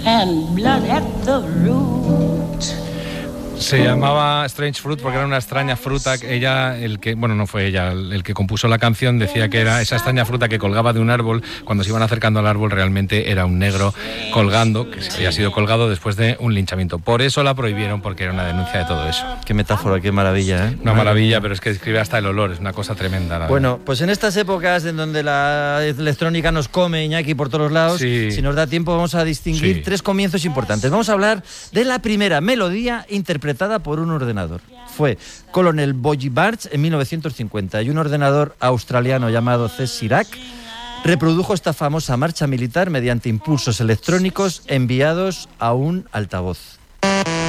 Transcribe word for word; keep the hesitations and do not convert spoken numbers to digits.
and blood at the root. Se llamaba Strange Fruit porque era una extraña fruta. Ella, el que, bueno, no fue ella, el que compuso la canción decía que era esa extraña fruta que colgaba de un árbol. Cuando se iban acercando al árbol realmente era un negro colgando, que se había sido colgado después de un linchamiento. Por eso la prohibieron, porque era una denuncia de todo eso. Qué metáfora, qué maravilla, ¿eh? Una maravilla, pero es que describe hasta el olor, es una cosa tremenda. La bueno, pues en estas épocas en donde la electrónica nos come, Iñaki, por todos los lados, sí. Si nos da tiempo vamos a distinguir sí. tres comienzos importantes. Vamos a hablar de la primera melodía interpretada por un ordenador. Fue Colonel Bogie Barge en mil novecientos cincuenta y un ordenador australiano llamado C. Sirac reprodujo esta famosa marcha militar mediante impulsos electrónicos enviados a un altavoz.